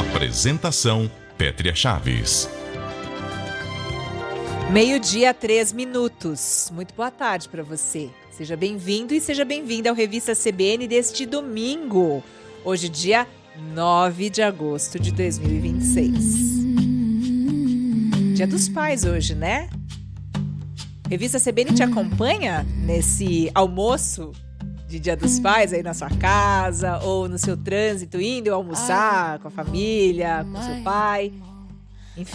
Apresentação: Pétria Chaves. 12:03. Muito boa tarde para você. Seja bem-vindo e seja bem-vinda ao Revista CBN deste domingo. Hoje, dia 9 de agosto de 2026. Dia dos Pais hoje, né? Revista CBN te acompanha nesse almoço de Dia dos Pais aí na sua casa ou no seu trânsito, indo almoçar com a família, com seu pai. Enfim,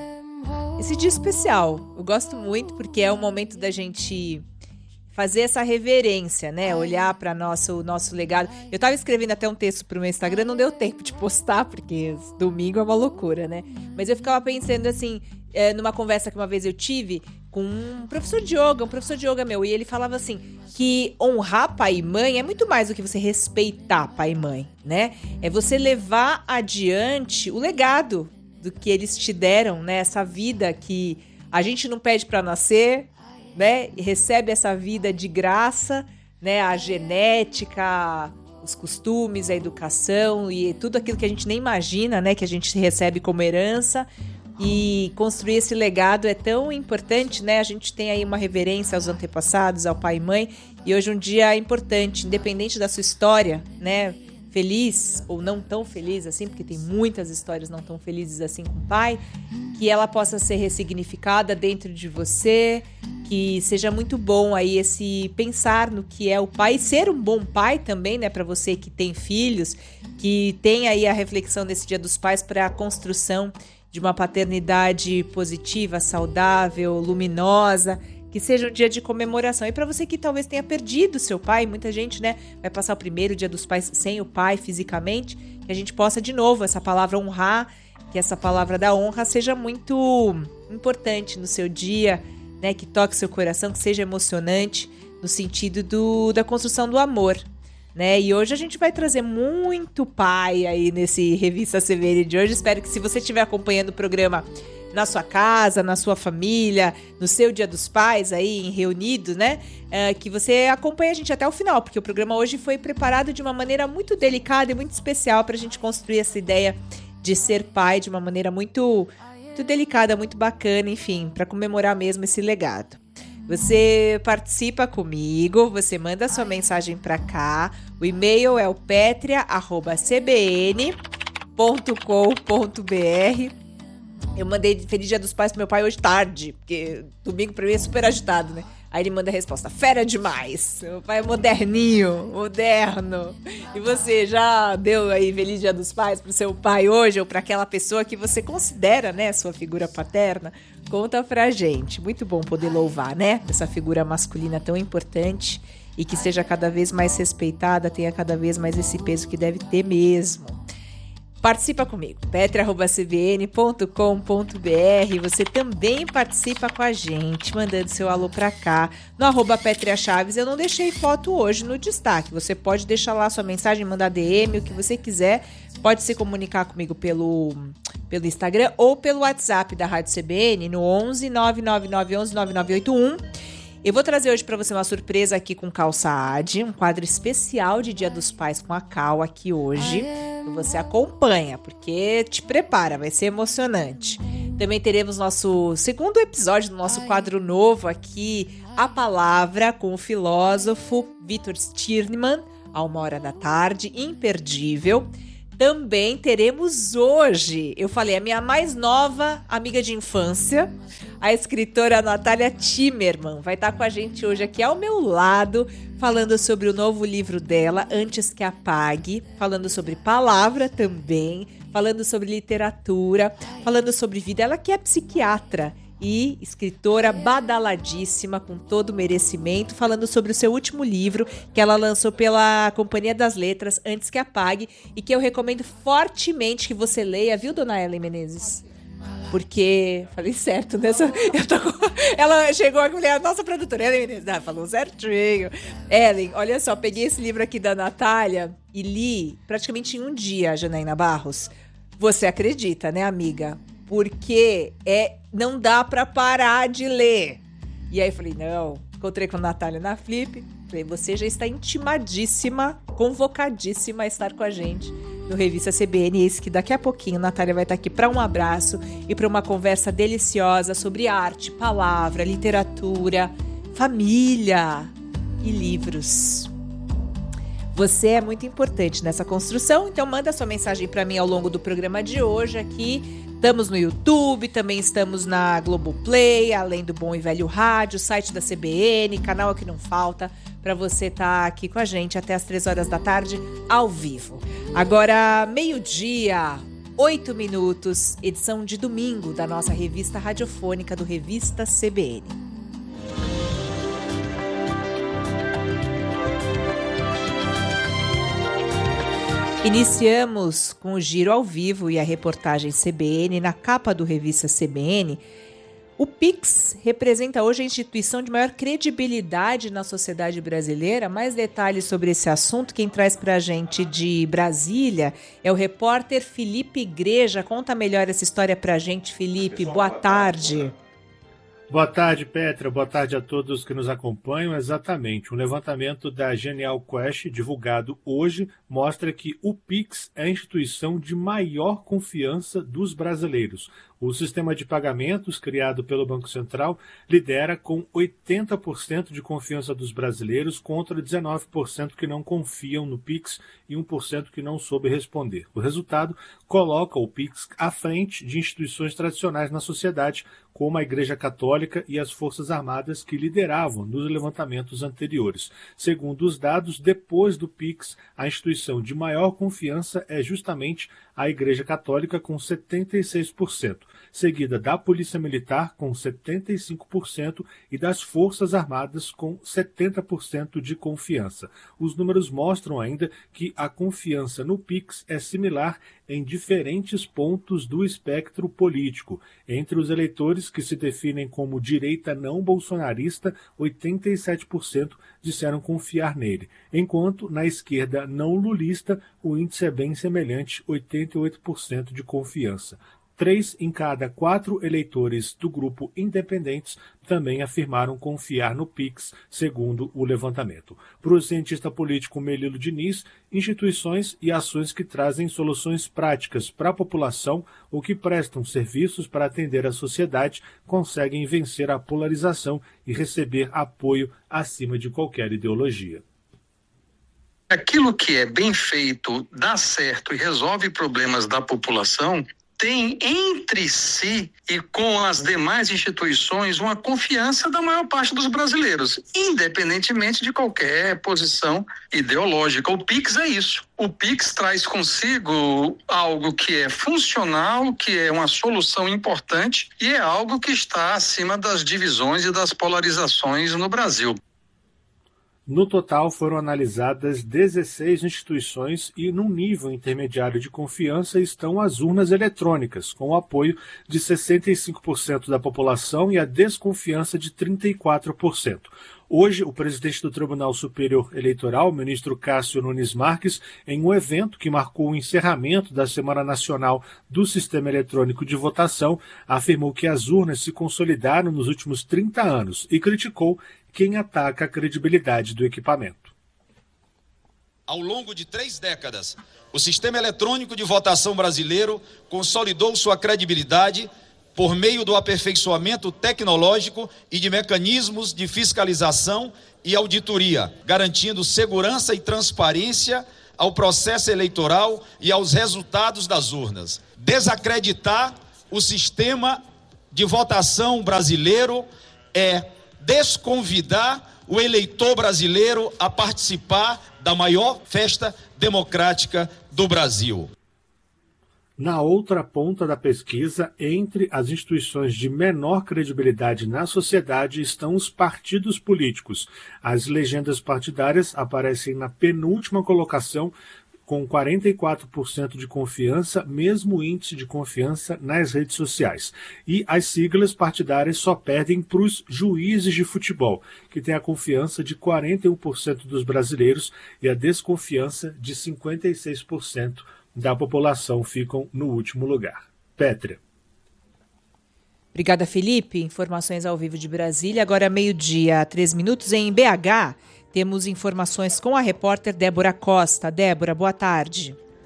esse dia especial. Eu gosto muito porque é o momento da gente fazer essa reverência, né? Olhar para o nosso legado. Eu tava escrevendo até um texto pro meu Instagram, não deu tempo de postar, porque domingo é uma loucura, né? Mas eu ficava pensando assim, numa conversa que uma vez eu tive com um professor de yoga meu, e ele falava assim, que honrar pai e mãe é muito mais do que você respeitar pai e mãe, né? É você levar adiante o legado do que eles te deram, né? Essa vida que a gente não pede para nascer, né? E recebe essa vida de graça, né? A genética, os costumes, a educação e tudo aquilo que a gente nem imagina, né? Que a gente recebe como herança. E construir esse legado é tão importante, né? A gente tem aí uma reverência aos antepassados, ao pai e mãe. E hoje um dia é importante, independente da sua história, né? Feliz ou não tão feliz assim, porque tem muitas histórias não tão felizes assim com o pai, que ela possa ser ressignificada dentro de você, que seja muito bom aí esse pensar no que é o pai, e ser um bom pai também, né, para você que tem filhos, que tem aí a reflexão desse Dia dos Pais para a construção de uma paternidade positiva, saudável, luminosa, que seja um dia de comemoração. E para você que talvez tenha perdido seu pai, muita gente, né, vai passar o primeiro Dia dos Pais sem o pai fisicamente, que a gente possa de novo essa palavra honrar, que essa palavra da honra seja muito importante no seu dia, né, que toque seu coração, que seja emocionante no sentido da construção do amor, né? E hoje a gente vai trazer muito pai aí nesse Revista CBN de hoje. Espero que, se você estiver acompanhando o programa na sua casa, na sua família, no seu Dia dos Pais aí reunidos, né? Que você acompanhe a gente até o final, porque o programa hoje foi preparado de uma maneira muito delicada e muito especial para a gente construir essa ideia de ser pai de uma maneira muito, muito delicada, muito bacana, enfim, para comemorar mesmo esse legado. Você participa comigo, você manda sua mensagem para cá. O e-mail é o petria@cbn.com.br. Eu mandei Feliz Dia dos Pais pro meu pai hoje tarde, porque domingo pra mim é super agitado, né? Aí ele manda a resposta: fera demais. Meu pai é moderninho, moderno. E você já deu aí Feliz Dia dos Pais pro seu pai hoje, ou pra aquela pessoa que você considera, né, sua figura paterna? Conta pra gente. Muito bom poder louvar, né, essa figura masculina tão importante e que seja cada vez mais respeitada, tenha cada vez mais esse peso que deve ter mesmo. Participa comigo, petria@cbn.com.br. Você também participa com a gente, mandando seu alô pra cá, no @petriachaves. Eu não deixei foto hoje no destaque. Você pode deixar lá sua mensagem, mandar DM, o que você quiser. Pode se comunicar comigo pelo Instagram ou pelo WhatsApp da Rádio CBN, no 11 999 11 9981. Eu vou trazer hoje para você uma surpresa aqui com Cal Saad, um quadro especial de Dia dos Pais com a Cal aqui hoje. Você acompanha, porque te prepara, vai ser emocionante. Também teremos nosso segundo episódio do nosso quadro novo aqui, A Palavra, com o filósofo Victor Stirnemann, a 13h, imperdível. Também teremos hoje, eu falei, a minha mais nova amiga de infância, a escritora Natália Timmerman, vai estar com a gente hoje aqui ao meu lado, falando sobre o novo livro dela, Antes que Apague, falando sobre palavra também, falando sobre literatura, falando sobre vida. Ela que é psiquiatra e escritora badaladíssima, com todo merecimento, falando sobre o seu último livro, que ela lançou pela Companhia das Letras, Antes que Apague, e que eu recomendo fortemente que você leia, viu, dona Ellen Menezes? Porque, falei certo, né? Ela chegou aqui e falei, a nossa produtora, Ellen Menezes, falou certinho. Ellen, olha só, peguei esse livro aqui da Natália e li praticamente em um dia, Janaína Barros. Você acredita, né, amiga? Porque não dá pra parar de ler. E aí eu falei, não, encontrei com a Natália na Flip, falei, você já está intimadíssima, convocadíssima a estar com a gente no Revista CBN. Eis que daqui a pouquinho Natália vai estar aqui para um abraço e para uma conversa deliciosa sobre arte, palavra, literatura, família e livros. Você é muito importante nessa construção, então manda sua mensagem para mim ao longo do programa de hoje aqui. Estamos no YouTube, também estamos na Globoplay, além do Bom e Velho Rádio, site da CBN, canal Aqui Não Falta, para você estar aqui com a gente até as 3 horas da tarde, ao vivo. Agora, 12h, 8 minutos, edição de domingo da nossa revista radiofônica do Revista CBN. Iniciamos com o giro ao vivo e a reportagem CBN. Na capa do Revista CBN, o Pix representa hoje a instituição de maior credibilidade na sociedade brasileira. Mais detalhes sobre esse assunto, quem traz para a gente de Brasília é o repórter Felipe Igreja. Conta melhor essa história para a gente, Felipe. Boa tarde. Boa tarde, Petra. Boa tarde a todos que nos acompanham. Exatamente. Um levantamento da Genial Quest, divulgado hoje, mostra que o Pix é a instituição de maior confiança dos brasileiros. O sistema de pagamentos, criado pelo Banco Central, lidera com 80% de confiança dos brasileiros contra 19% que não confiam no Pix e 1% que não soube responder. O resultado coloca o Pix à frente de instituições tradicionais na sociedade, como a Igreja Católica e as Forças Armadas, que lideravam nos levantamentos anteriores. Segundo os dados, depois do Pix, a instituição de maior confiança é justamente a Igreja Católica, com 76%, seguida da Polícia Militar, com 75%, e das Forças Armadas, com 70% de confiança. Os números mostram ainda que a confiança no Pix é similar em diferentes pontos do espectro político. Entre os eleitores que se definem como direita não bolsonarista, 87% disseram confiar nele, enquanto na esquerda não lulista o índice é bem semelhante, 88% de confiança. 3 em cada 4 eleitores do grupo independentes também afirmaram confiar no Pix, segundo o levantamento. Para o cientista político Melilo Diniz, instituições e ações que trazem soluções práticas para a população ou que prestam serviços para atender a sociedade conseguem vencer a polarização e receber apoio acima de qualquer ideologia. Aquilo que é bem feito, dá certo e resolve problemas da população, tem entre si e com as demais instituições uma confiança da maior parte dos brasileiros, independentemente de qualquer posição ideológica. O Pix é isso. O Pix traz consigo algo que é funcional, que é uma solução importante e é algo que está acima das divisões e das polarizações no Brasil. No total, foram analisadas 16 instituições e, num nível intermediário de confiança, estão as urnas eletrônicas, com o apoio de 65% da população e a desconfiança de 34%. Hoje, o presidente do Tribunal Superior Eleitoral, o ministro Cássio Nunes Marques, em um evento que marcou o encerramento da Semana Nacional do Sistema Eletrônico de Votação, afirmou que as urnas se consolidaram nos últimos 30 anos e criticou quem ataca a credibilidade do equipamento. Ao longo de 3 décadas, o sistema eletrônico de votação brasileiro consolidou sua credibilidade por meio do aperfeiçoamento tecnológico e de mecanismos de fiscalização e auditoria, garantindo segurança e transparência ao processo eleitoral e aos resultados das urnas. Desacreditar o sistema de votação brasileiro é desconvidar o eleitor brasileiro a participar da maior festa democrática do Brasil. Na outra ponta da pesquisa, entre as instituições de menor credibilidade na sociedade estão os partidos políticos. As legendas partidárias aparecem na penúltima colocação, com 44% de confiança, mesmo índice de confiança nas redes sociais. E as siglas partidárias só perdem para os juízes de futebol, que têm a confiança de 41% dos brasileiros e a desconfiança de 56% da população ficam no último lugar. Pétria. Obrigada, Felipe. Informações ao vivo de Brasília. Agora 12h, 3 minutos em BH. Temos informações com a repórter Débora Costa. Débora, boa tarde.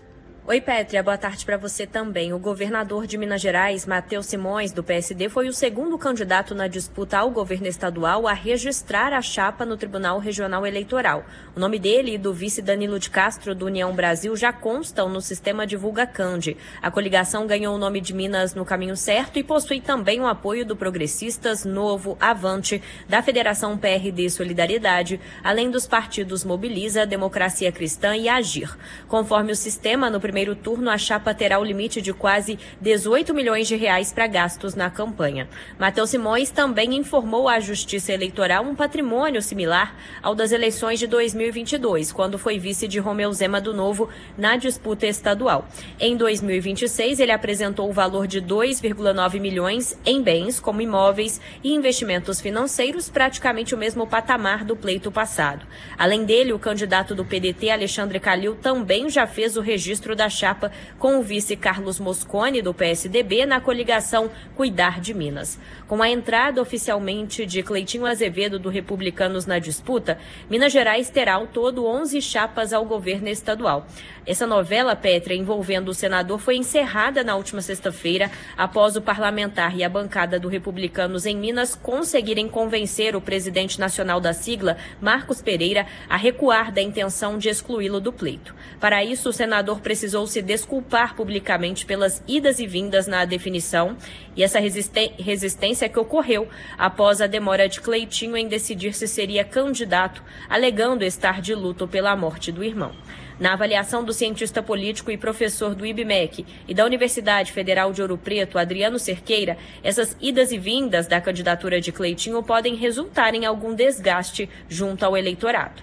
Oi, Pétria, boa tarde para você também. O governador de Minas Gerais, Matheus Simões, do PSD, foi o segundo candidato na disputa ao governo estadual a registrar a chapa no Tribunal Regional Eleitoral. O nome dele e do vice Danilo de Castro, do União Brasil, já constam no sistema Divulgacand. A coligação ganhou o nome de Minas no caminho certo e possui também o apoio do Progressistas, Novo, Avante, da Federação PRD Solidariedade, além dos partidos Mobiliza, Democracia Cristã e Agir. Conforme o sistema, no primeiro turno, a chapa terá o limite de quase 18 milhões de reais para gastos na campanha. Matheus Simões também informou à Justiça Eleitoral um patrimônio similar ao das eleições de 2022, quando foi vice de Romeu Zema do Novo na disputa estadual. Em 2026, ele apresentou o valor de 2,9 milhões em bens, como imóveis e investimentos financeiros, praticamente o mesmo patamar do pleito passado. Além dele, o candidato do PDT, Alexandre Calil, também já fez o registro da chapa com o vice Carlos Mosconi, do PSDB, na coligação Cuidar de Minas. Com a entrada oficialmente de Cleitinho Azevedo, do Republicanos, na disputa, Minas Gerais terá ao todo 11 chapas ao governo estadual. Essa novela, Pétria, envolvendo o senador, foi encerrada na última sexta-feira, após o parlamentar e a bancada do Republicanos em Minas conseguirem convencer o presidente nacional da sigla, Marcos Pereira, a recuar da intenção de excluí-lo do pleito. Para isso, o senador precisou se desculpar publicamente pelas idas e vindas na definição e essa resistência que ocorreu após a demora de Cleitinho em decidir se seria candidato, alegando estar de luto pela morte do irmão. Na avaliação do cientista político e professor do IBMEC e da Universidade Federal de Ouro Preto, Adriano Cerqueira, essas idas e vindas da candidatura de Cleitinho podem resultar em algum desgaste junto ao eleitorado.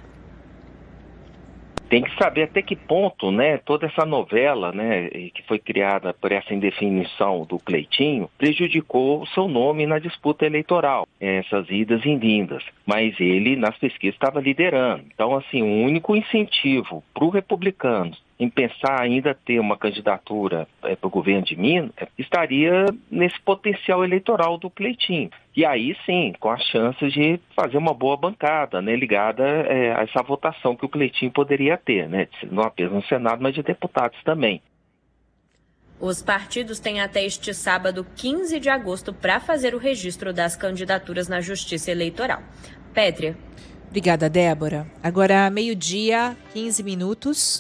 Tem que saber até que ponto, né, toda essa novela, né, que foi criada por essa indefinição do Cleitinho, prejudicou o seu nome na disputa eleitoral, essas idas e vindas. Mas ele, nas pesquisas, estava liderando. Então, assim, o único incentivo para o Republicanos em pensar ainda ter uma candidatura para o governo de Minas, estaria nesse potencial eleitoral do Cleitinho. E aí sim, com as chances de fazer uma boa bancada, né, ligada a essa votação que o Cleitinho poderia ter, né, não apenas no Senado, mas de deputados também. Os partidos têm até este sábado, 15 de agosto, para fazer o registro das candidaturas na Justiça Eleitoral. Pétria. Obrigada, Débora. Agora, meio-dia, 15 minutos.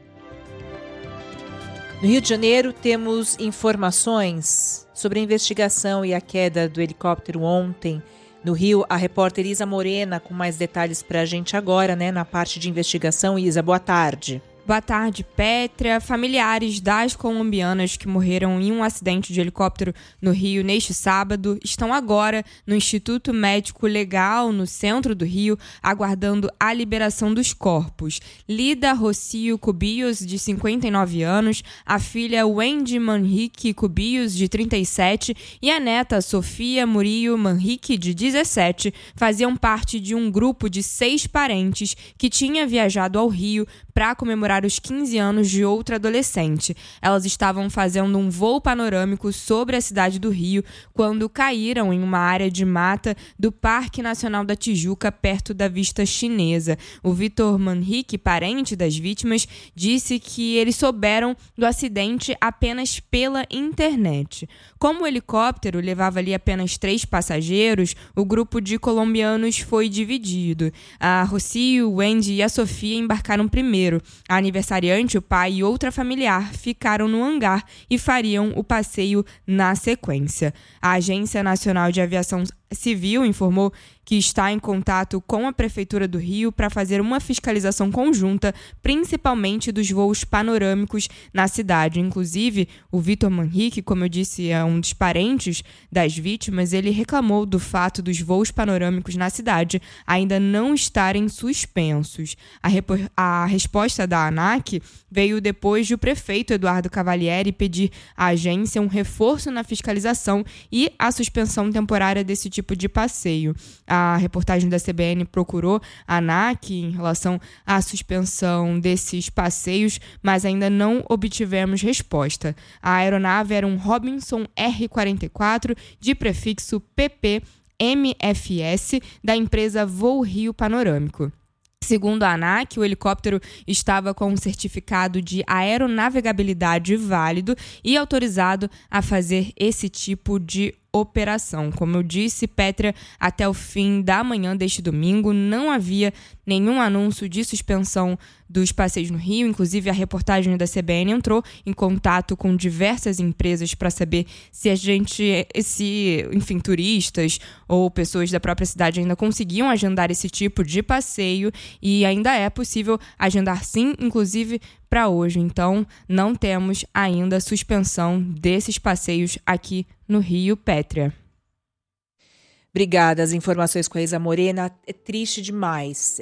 No Rio de Janeiro, temos informações sobre a investigação e a queda do helicóptero ontem. No Rio, a repórter Isa Morena com mais detalhes para a gente agora, né, na parte de investigação. Isa, boa tarde. Boa tarde, Pétria. Familiares das colombianas que morreram em um acidente de helicóptero no Rio neste sábado estão agora no Instituto Médico Legal, no centro do Rio, aguardando a liberação dos corpos. Lida Rocio Cubillos, de 59 anos, a filha Wendy Manrique Cubillos, de 37, e a neta Sofia Murillo Manrique, de 17, faziam parte de um grupo de 6 parentes que tinha viajado ao Rio para comemorar os 15 anos de outra adolescente. Elas estavam fazendo um voo panorâmico sobre a cidade do Rio quando caíram em uma área de mata do Parque Nacional da Tijuca, perto da Vista Chinesa. O Vitor Manrique, parente das vítimas, disse que eles souberam do acidente apenas pela internet. Como o helicóptero levava ali apenas 3 passageiros, o grupo de colombianos foi dividido. A Rocio, o Wendy e a Sofia embarcaram primeiro. A aniversariante, o pai e outra familiar ficaram no hangar e fariam o passeio na sequência. A Agência Nacional de Aviação Civil informou que está em contato com a Prefeitura do Rio para fazer uma fiscalização conjunta, principalmente dos voos panorâmicos na cidade. Inclusive, o Vitor Manrique, como eu disse, é um dos parentes das vítimas, ele reclamou do fato dos voos panorâmicos na cidade ainda não estarem suspensos. A resposta da ANAC veio depois de o prefeito Eduardo Cavalieri pedir à agência um reforço na fiscalização e a suspensão temporária desse tipo de passeio. A reportagem da CBN procurou a ANAC em relação à suspensão desses passeios, mas ainda não obtivemos resposta. A aeronave era um Robinson R-44 de prefixo PP-MFS da empresa Voo Rio Panorâmico. Segundo a ANAC, o helicóptero estava com um certificado de aeronavegabilidade válido e autorizado a fazer esse tipo de operação. Como eu disse, Pétria, até o fim da manhã deste domingo não havia nenhum anúncio de suspensão dos passeios no Rio. Inclusive, a reportagem da CBN entrou em contato com diversas empresas para saber se turistas ou pessoas da própria cidade ainda conseguiam agendar esse tipo de passeio, e ainda é possível agendar sim, inclusive para hoje. Então, não temos ainda suspensão desses passeios aqui no Rio, Pétria. Obrigada. As informações com a Isa Morena. É triste demais.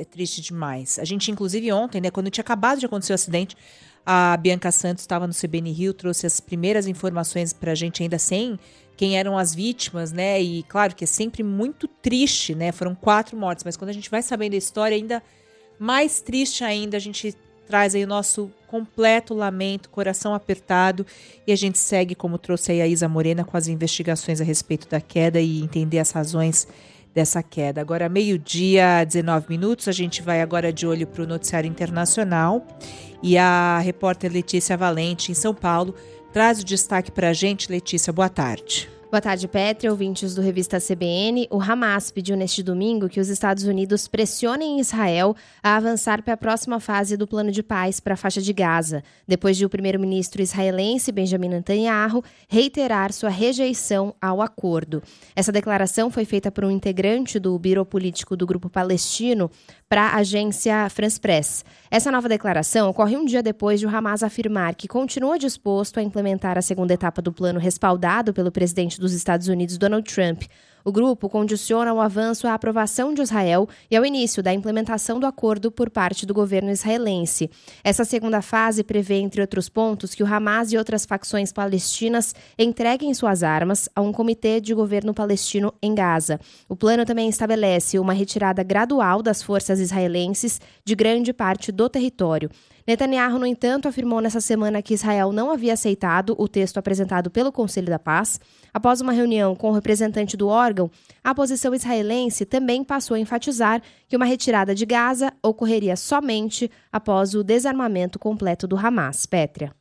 A gente, inclusive, ontem, quando tinha acabado de acontecer o acidente, a Bianca Santos estava no CBN Rio, trouxe as primeiras informações para a gente, ainda sem quem eram as vítimas, E claro que é sempre muito triste, Foram 4 mortes, mas quando a gente vai sabendo a história, ainda mais triste ainda, a gente traz aí o nosso completo lamento, coração apertado, e a gente segue, como trouxe aí a Isa Morena, com as investigações a respeito da queda e entender as razões dessa queda. Agora, 12h, 19 minutos, a gente vai agora de olho para o noticiário internacional, e a repórter Letícia Valente, em São Paulo, traz o destaque para a gente. Letícia, boa tarde. Boa tarde, Pétria, ouvintes do Revista CBN. O Hamas pediu neste domingo que os Estados Unidos pressionem Israel a avançar para a próxima fase do plano de paz para a faixa de Gaza, depois de o primeiro-ministro israelense Benjamin Netanyahu reiterar sua rejeição ao acordo. Essa declaração foi feita por um integrante do Biro Político do Grupo Palestino para a agência France Press. Essa nova declaração ocorre um dia depois de o Hamas afirmar que continua disposto a implementar a segunda etapa do plano respaldado pelo presidente dos Estados Unidos, Donald Trump. O grupo condiciona o avanço à aprovação de Israel e ao início da implementação do acordo por parte do governo israelense. Essa segunda fase prevê, entre outros pontos, que o Hamas e outras facções palestinas entreguem suas armas a um comitê de governo palestino em Gaza. O plano também estabelece uma retirada gradual das forças israelenses de grande parte do território. Netanyahu, no entanto, afirmou nessa semana que Israel não havia aceitado o texto apresentado pelo Conselho da Paz. Após uma reunião com o representante do órgão, a posição israelense também passou a enfatizar que uma retirada de Gaza ocorreria somente após o desarmamento completo do Hamas. Pétria.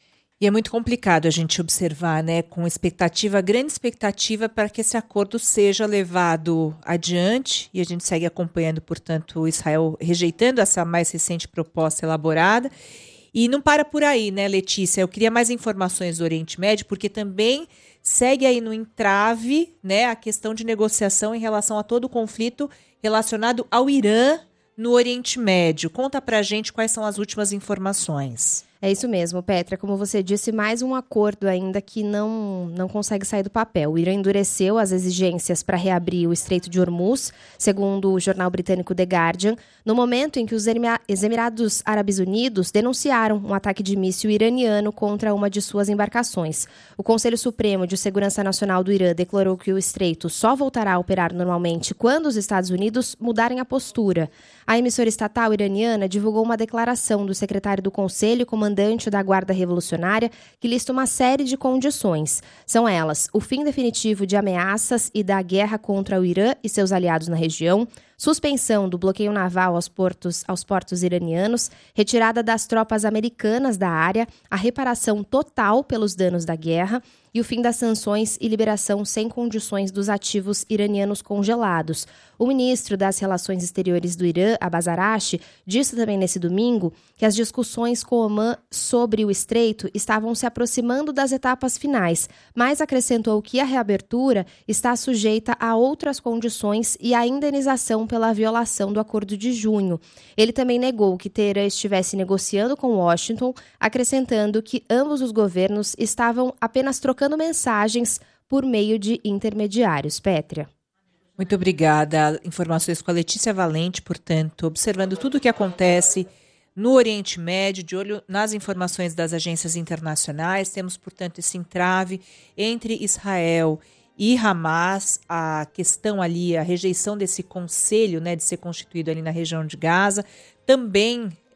E é muito complicado a gente observar, com grande expectativa para que esse acordo seja levado adiante, e a gente segue acompanhando, portanto, Israel rejeitando essa mais recente proposta elaborada. E não para por aí, Letícia? Eu queria mais informações do Oriente Médio, porque também segue aí no entrave, a questão de negociação em relação a todo o conflito relacionado ao Irã no Oriente Médio. Conta pra gente quais são as últimas informações. É isso mesmo, Pétria. Como você disse, mais um acordo ainda que não consegue sair do papel. O Irã endureceu as exigências para reabrir o Estreito de Hormuz, segundo o jornal britânico The Guardian, no momento em que os Emirados Árabes Unidos denunciaram um ataque de míssil iraniano contra uma de suas embarcações. O Conselho Supremo de Segurança Nacional do Irã declarou que o estreito só voltará a operar normalmente quando os Estados Unidos mudarem a postura. A emissora estatal iraniana divulgou uma declaração do secretário do Conselho, comandante da Guarda Revolucionária, que lista uma série de condições. São elas: o fim definitivo de ameaças e da guerra contra o Irã e seus aliados na região, suspensão do bloqueio naval aos portos iranianos, retirada das tropas americanas da área, a reparação total pelos danos da guerra e o fim das sanções e liberação sem condições dos ativos iranianos congelados. O ministro das Relações Exteriores do Irã, Abbas Araghchi, disse também nesse domingo que as discussões com Omã sobre o estreito estavam se aproximando das etapas finais, mas acrescentou que a reabertura está sujeita a outras condições e a indenização pela violação do acordo de junho. Ele também negou que Teherã estivesse negociando com Washington, acrescentando que ambos os governos estavam apenas trocando mensagens por meio de intermediários. Pétria. Muito obrigada. Informações com a Letícia Valente, portanto, observando tudo o que acontece no Oriente Médio, de olho nas informações das agências internacionais. Temos, portanto, esse entrave entre Israel e Hamas, a questão ali, a rejeição desse conselho, de ser constituído ali na região de Gaza. Também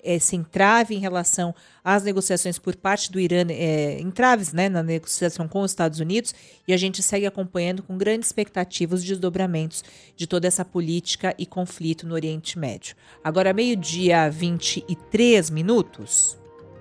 esse entrave em relação às negociações por parte do Irã, entraves, né, na negociação com os Estados Unidos, e a gente segue acompanhando com grandes expectativas os desdobramentos de toda essa política e conflito no Oriente Médio. Agora, 12h23.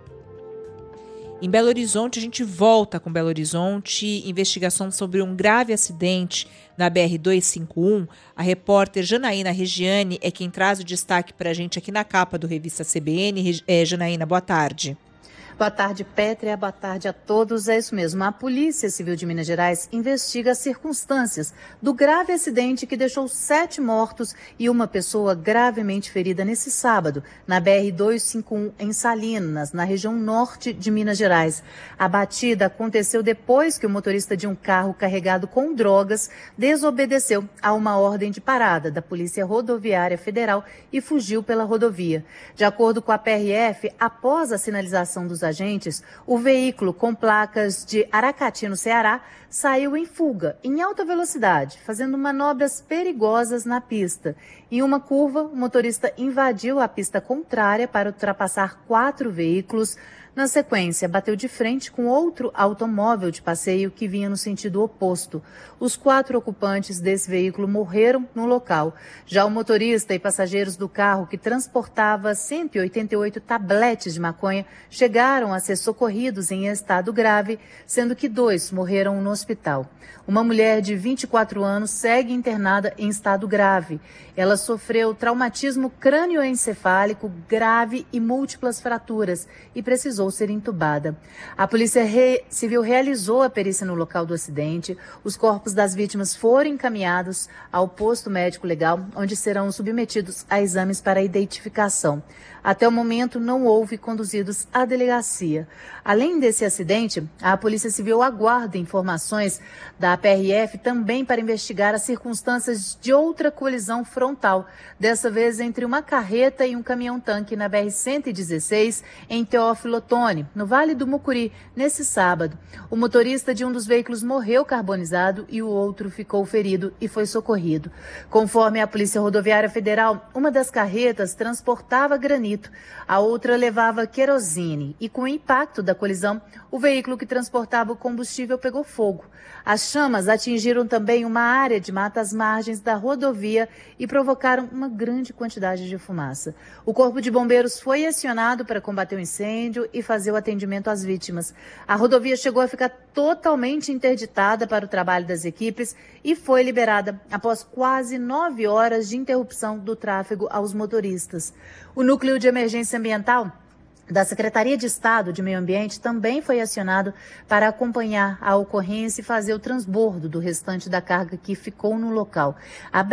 Em Belo Horizonte, a gente volta com Belo Horizonte, investigação sobre um grave acidente na BR-251. A repórter Janaína Regiane é quem traz o destaque para a gente aqui na capa do Revista CBN. Janaína, boa tarde. Boa tarde, Pétria. Boa tarde a todos. É isso mesmo. A Polícia Civil de Minas Gerais investiga as circunstâncias do grave acidente que deixou 7 mortos e uma pessoa gravemente ferida nesse sábado, na BR-251 em Salinas, na região norte de Minas Gerais. A batida aconteceu depois que o motorista de um carro carregado com drogas desobedeceu a uma ordem de parada da Polícia Rodoviária Federal e fugiu pela rodovia. De acordo com a PRF, após a sinalização dos agentes, o veículo com placas de Aracati, no Ceará, saiu em fuga, em alta velocidade, fazendo manobras perigosas na pista. Em uma curva, o motorista invadiu a pista contrária para ultrapassar 4 veículos. Na sequência, bateu de frente com outro automóvel de passeio que vinha no sentido oposto. Os 4 ocupantes desse veículo morreram no local. Já o motorista e passageiros do carro, que transportava 188 tabletes de maconha, chegaram a ser socorridos em estado grave, sendo que 2 morreram no hospital. Uma mulher de 24 anos segue internada em estado grave. Ela sofreu traumatismo crânioencefálico grave e múltiplas fraturas e precisou ser entubada. A Polícia Civil realizou a perícia no local do acidente. Os corpos das vítimas foram encaminhados ao posto médico legal, onde serão submetidos a exames para identificação. Até o momento, não houve conduzidos à delegacia. Além desse acidente, a Polícia Civil aguarda informações da PRF também para investigar as circunstâncias de outra colisão frontal, dessa vez entre uma carreta e um caminhão-tanque na BR-116, em Teófilo Otoni, no Vale do Mucuri, nesse sábado. O motorista de um dos veículos morreu carbonizado e o outro ficou ferido e foi socorrido. Conforme a Polícia Rodoviária Federal, uma das carretas transportava granito, a outra levava querosene e, com o impacto da colisão, o veículo que transportava o combustível pegou fogo. As chamas atingiram também uma área de mata às margens da rodovia e provocaram uma grande quantidade de fumaça. O Corpo de Bombeiros foi acionado para combater o incêndio e fazer o atendimento às vítimas. A rodovia chegou a ficar totalmente interditada para o trabalho das equipes e foi liberada após quase 9 horas de interrupção do tráfego aos motoristas. O Núcleo de Emergência Ambiental da Secretaria de Estado de Meio Ambiente também foi acionado para acompanhar a ocorrência e fazer o transbordo do restante da carga que ficou no local. A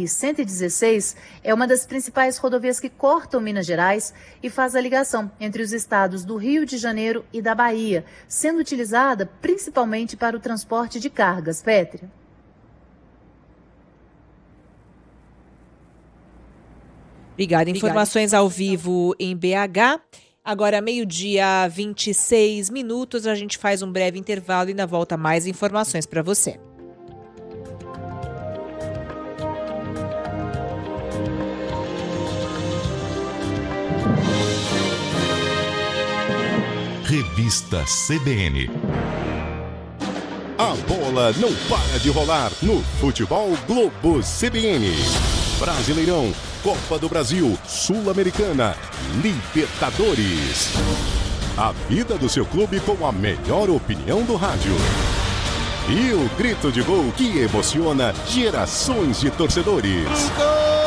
BR-116 é uma das principais rodovias que cortam Minas Gerais e faz a ligação entre os estados do Rio de Janeiro e da Bahia, sendo utilizada principalmente para o transporte de cargas. Pétria. Obrigada. Informações ao vivo em BH. Agora, 12h26, a gente faz um breve intervalo e na volta mais informações para você. Revista CBN. A bola não para de rolar no Futebol Globo CBN. Brasileirão, Copa do Brasil, Sul-Americana, Libertadores. A vida do seu clube com a melhor opinião do rádio. E o grito de gol que emociona gerações de torcedores.